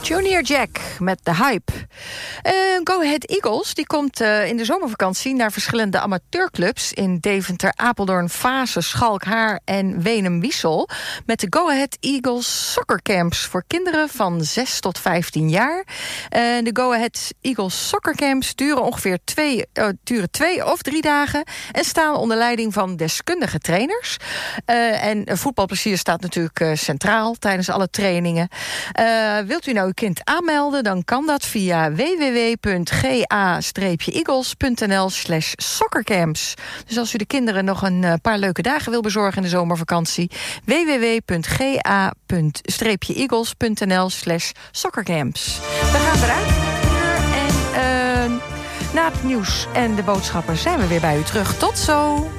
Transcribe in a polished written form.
Junior Jack met de hype. Go Ahead Eagles die komt in de zomervakantie naar verschillende amateurclubs in Deventer, Apeldoorn, Vaassen, Schalk, Haar en Wenum-Wiesel met de Go Ahead Eagles Soccer Camps voor kinderen van 6 tot 15 jaar. De Go Ahead Eagles Soccer Camps duren ongeveer 2 of 3 dagen en staan onder leiding van deskundige trainers. En voetbalplezier staat natuurlijk centraal tijdens alle trainingen. Wilt u nou uw kind aanmelden, dan kan dat via www.ga-eagles.nl/soccercamps. Dus als u de kinderen nog een paar leuke dagen wil bezorgen in de zomervakantie, www.ga-eagles.nl/soccercamps. We gaan eruit en na het nieuws en de boodschappen zijn we weer bij u terug. Tot zo!